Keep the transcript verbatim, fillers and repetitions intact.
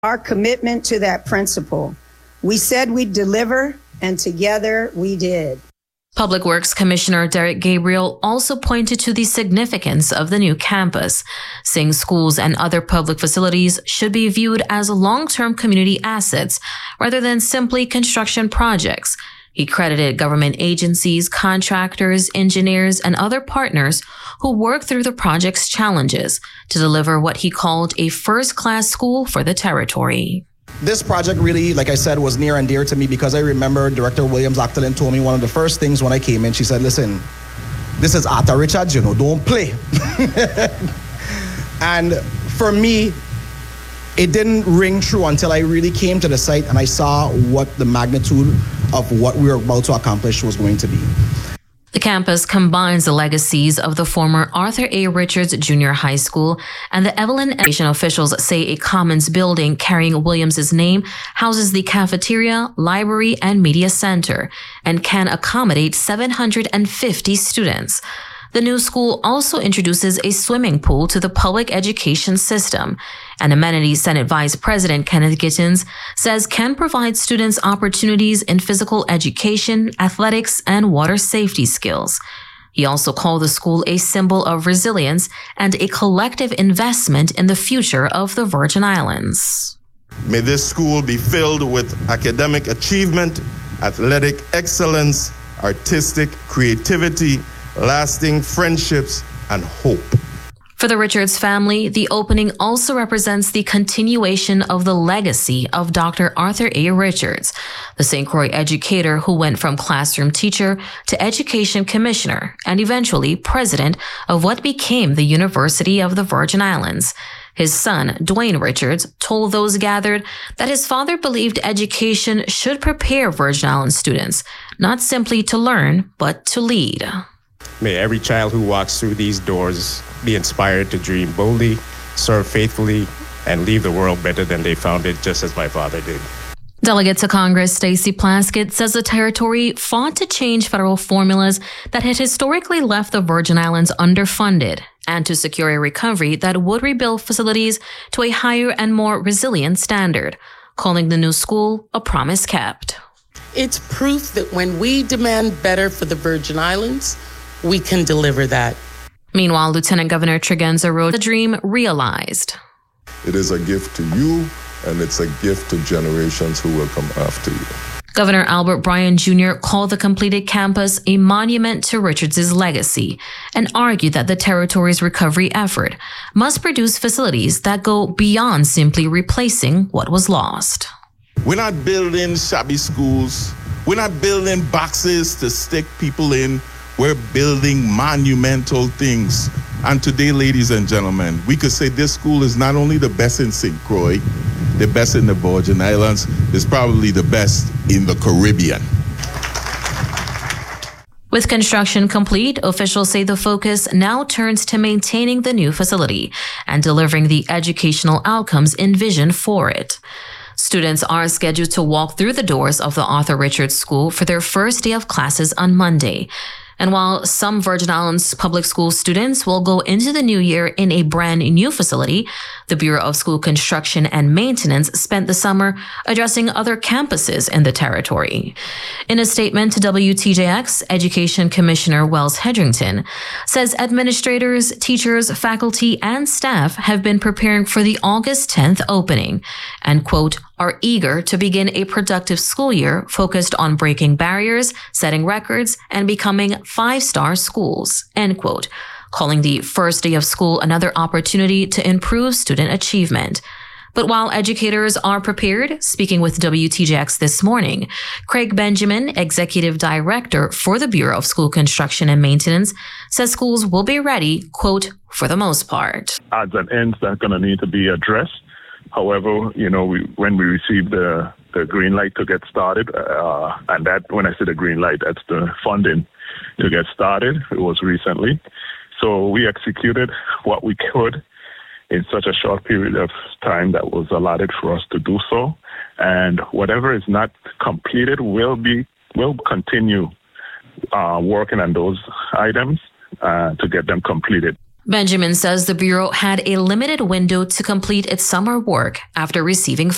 our commitment to that principle. We said we'd deliver, and together we did. Public Works Commissioner Derek Gabriel also pointed to the significance of the new campus, saying schools and other public facilities should be viewed as long-term community assets rather than simply construction projects. He credited government agencies, contractors, engineers, and other partners who worked through the project's challenges to deliver what he called a first-class school for the territory. This project really, like I said, was near and dear to me because I remember Director Williams-Actolin told me one of the first things when I came in. She said, listen, this is Arthur Richards, you know, don't play. And for me, it didn't ring true until I really came to the site and I saw what the magnitude of what we were about to accomplish was going to be. The campus combines the legacies of the former Arthur A. Richards Junior High School and the Evelyn Education officials say a commons building carrying Williams's name houses the cafeteria, library, and media center and can accommodate seven hundred fifty students. The new school also introduces a swimming pool to the public education system, and Amenities Senate Vice President Kenneth Gittins says can provide students opportunities in physical education, athletics, and water safety skills. He also called the school a symbol of resilience and a collective investment in the future of the Virgin Islands. May this school be filled with academic achievement, athletic excellence, artistic creativity, lasting friendships, and hope. For the Richards family, the opening also represents the continuation of the legacy of Doctor Arthur A. Richards, the Saint Croix educator who went from classroom teacher to education commissioner and eventually president of what became the University of the Virgin Islands. His son, Dwayne Richards, told those gathered that his father believed education should prepare Virgin Islands students, not simply to learn, but to lead. May every child who walks through these doors be inspired to dream boldly, serve faithfully, and leave the world better than they found it, just as my father did. Delegate to Congress Stacey Plaskett says the territory fought to change federal formulas that had historically left the Virgin Islands underfunded and to secure a recovery that would rebuild facilities to a higher and more resilient standard, calling the new school a promise kept. It's proof that when we demand better for the Virgin Islands, we can deliver that. Meanwhile, Lieutenant Governor Tregenza wrote the dream realized. It is a gift to you, and it's a gift to generations who will come after you. Governor Albert Bryan Junior called the completed campus a monument to Richards' legacy and argued that the territory's recovery effort must produce facilities that go beyond simply replacing what was lost. We're not building shabby schools. We're not building boxes to stick people in. We're building monumental things. And today, ladies and gentlemen, we could say this school is not only the best in Saint Croix, the best in the Virgin Islands, it's probably the best in the Caribbean. With construction complete, officials say the focus now turns to maintaining the new facility and delivering the educational outcomes envisioned for it. Students are scheduled to walk through the doors of the Arthur Richards School for their first day of classes on Monday. And while some Virgin Islands public school students will go into the new year in a brand new facility, the Bureau of School Construction and Maintenance spent the summer addressing other campuses in the territory. In a statement to W T J X, Education Commissioner Wells Hedrington says administrators, teachers, faculty, and staff have been preparing for the August tenth opening and, quote, are eager to begin a productive school year focused on breaking barriers, setting records, and becoming five-star schools, end quote, calling the first day of school another opportunity to improve student achievement. But while educators are prepared, speaking with W T J X this morning, Craig Benjamin, Executive Director for the Bureau of School Construction and Maintenance, says schools will be ready, quote, for the most part. Odds and ends that are going to need to be addressed. However, you know, we, when we received the, the green light to get started, uh, and that, when I say the green light, that's the funding to get started. It was recently. So we executed what we could in such a short period of time that was allotted for us to do so. And whatever is not completed will be, will continue uh, working on those items uh, to get them completed. Benjamin says the Bureau had a limited window to complete its summer work after receiving